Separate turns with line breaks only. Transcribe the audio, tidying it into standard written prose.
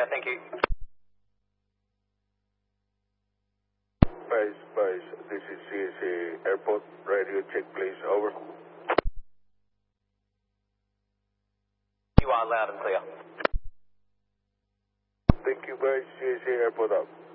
thank you.
Base, this is CSA Airport. Radio check, please. Over.
You are loud and clear.
Thank you, base. CSA Airport out.